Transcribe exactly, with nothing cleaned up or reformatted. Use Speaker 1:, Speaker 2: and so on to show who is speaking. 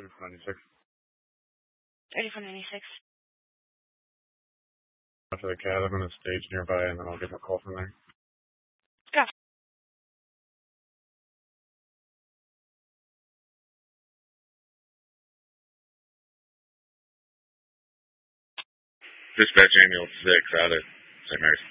Speaker 1: thirty-four ninety-six.
Speaker 2: thirty-four ninety-six.
Speaker 1: After the cat, I'm going to stage nearby, and then I'll give him a call from there.
Speaker 2: Go.
Speaker 1: Dispatch ambulance six out at Saint Mary's.